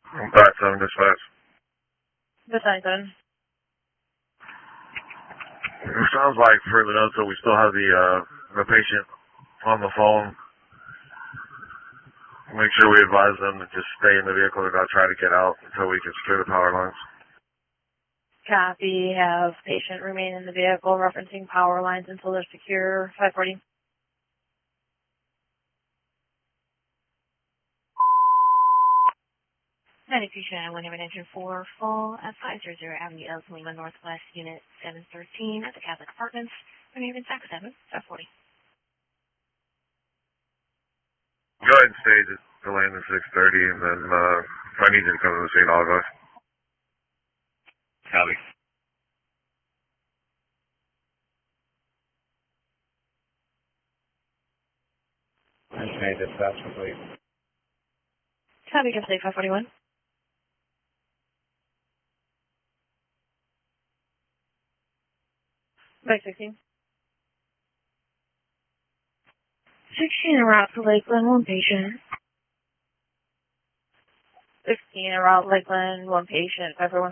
Back 7 dispatch. The 97. It sounds like for the notes that we still have the patient on the phone. Make sure we advise them to just stay in the vehicle and not try to get out until we can secure the power lines. Copy. Have patient remain in the vehicle, referencing power lines until they're secure. 540. Patient 1 engine 4 full at 500 Avenue of Lima Northwest, Unit 713 at the Catholic Apartments. My name is Zach 7, 540. Go ahead and stage it. Delay in the 6:30, and then if I need you to come to the scene, I'll go. Copy. Okay, dispatch complete. Copy. Can say 541. By 16. 16 en route to Lakeland, 1 patient. 16 en route Lakeland, 1 patient. 541.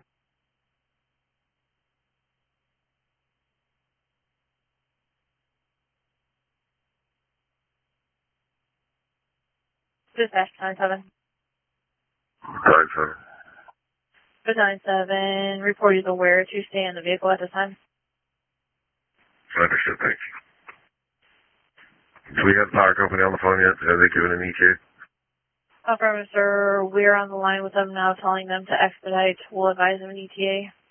Dispatch 97. Sorry, sir. The 97 report is aware to stay in the vehicle at this time. Understood, thank you. Do we have the power company on the phone yet? Have they given an ETA? Affirmative, sir. We're on the line with them now, telling them to expedite. We'll advise them an ETA.